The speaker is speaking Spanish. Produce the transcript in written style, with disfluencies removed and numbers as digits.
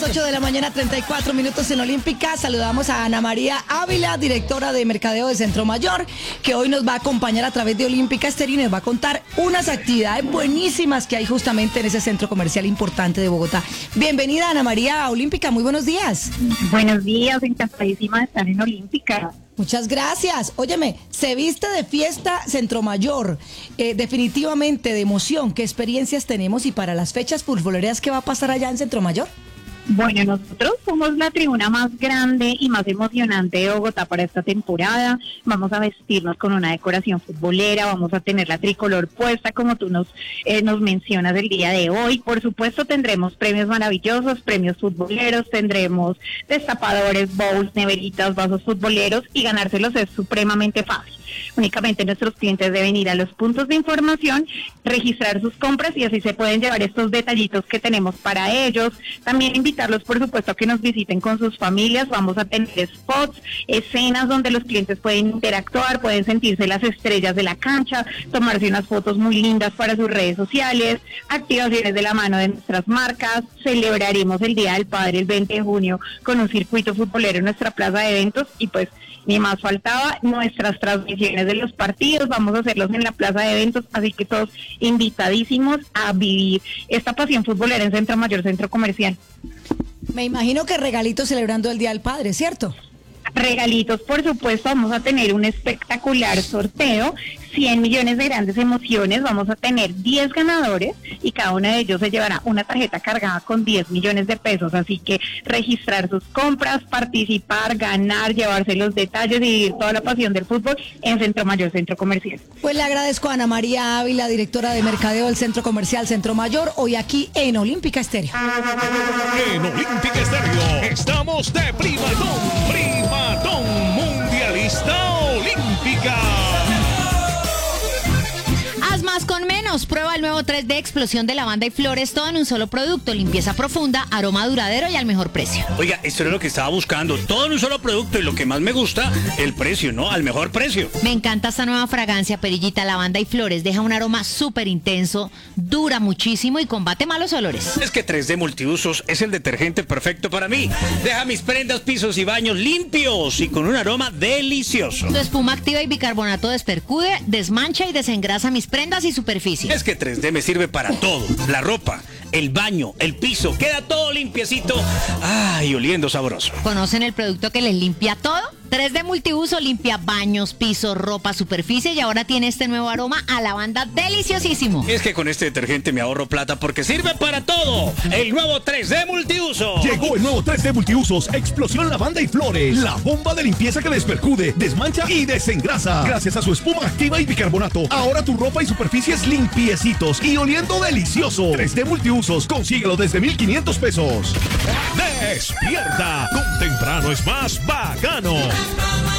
8 de la mañana, 34 minutos en Olímpica. Saludamos a Ana María Ávila, directora de Mercadeo de Centro Mayor, que hoy nos va a acompañar a través de Olímpica Estéreo y nos va a contar unas actividades buenísimas que hay justamente en ese centro comercial importante de Bogotá. Bienvenida, Ana María, a Olímpica. Muy buenos días. Buenos días, encantadísima de estar en Olímpica. Muchas gracias. Óyeme, se viste de fiesta Centro Mayor, definitivamente de emoción. ¿Qué experiencias tenemos y para las fechas futboleras qué va a pasar allá en Centro Mayor? Bueno, nosotros somos la tribuna más grande y más emocionante de Bogotá para esta temporada. Vamos a vestirnos con una decoración futbolera, vamos a tener la tricolor puesta como tú nos mencionas el día de hoy. Por supuesto tendremos premios maravillosos, premios futboleros, tendremos destapadores, bowls, neveritas, vasos futboleros y ganárselos es supremamente fácil. Únicamente nuestros clientes deben ir a los puntos de información, registrar sus compras y así se pueden llevar estos detallitos que tenemos para ellos. También invitarlos, por supuesto, a que nos visiten con sus familias. Vamos a tener spots, escenas donde los clientes pueden interactuar, pueden sentirse las estrellas de la cancha, tomarse unas fotos muy lindas para sus redes sociales, activaciones de la mano de nuestras marcas. Celebraremos el Día del Padre el 20 de junio con un circuito futbolero en nuestra plaza de eventos y pues ni más faltaba, nuestras transmisiones de los partidos, vamos a hacerlos en la plaza de eventos, así que todos invitadísimos a vivir esta pasión futbolera en Centro Mayor, Centro Comercial. Me imagino que regalitos celebrando el Día del Padre, ¿cierto? Regalitos, por supuesto, vamos a tener un espectacular sorteo, 100 millones de grandes emociones, vamos a tener 10 ganadores y cada uno de ellos se llevará una tarjeta cargada con 10 millones de pesos, así que registrar sus compras, participar, ganar, llevarse los detalles y vivir toda la pasión del fútbol en Centro Mayor, Centro Comercial. Pues le agradezco a Ana María Ávila, directora de Mercadeo del Centro Comercial Centro Mayor, hoy aquí en Olímpica Estéreo. En Olímpica Estéreo estamos de primatón mundialista olímpica. Haz más con menos. Prueba el nuevo 3D Explosión de lavanda y flores, todo en un solo producto. Limpieza profunda, aroma duradero y al mejor precio. Oiga, esto era lo que estaba buscando. Todo en un solo producto y lo que más me gusta, el precio, ¿no? Al mejor precio. Me encanta esta nueva fragancia perillita, lavanda y flores. Deja un aroma súper intenso, dura muchísimo y combate malos olores. Es que 3D Multiusos es el detergente perfecto para mí. Deja mis prendas, pisos y baños limpios y con un aroma delicioso. Su espuma activa y bicarbonato despercude, desmancha y desengrasa mis prendas y superficies. Es que 3D me sirve para todo. La ropa, el baño, el piso, queda todo limpiecito. Ay, oliendo sabroso. ¿Conocen el producto que les limpia todo? 3D Multiuso limpia baños, pisos, ropa, superficie y ahora tiene este nuevo aroma a lavanda deliciosísimo. Es que con este detergente me ahorro plata porque sirve para todo. El nuevo 3D Multiuso. Llegó el nuevo 3D Multiusos, Explosión Lavanda y Flores. La bomba de limpieza que despercude, desmancha y desengrasa. Gracias a su espuma activa y bicarbonato, ahora tu ropa y superficies limpiecitos y oliendo delicioso. 3D Multiusos, consíguelo desde 1,500 pesos. ¡Despierta! Con temprano es más bacano.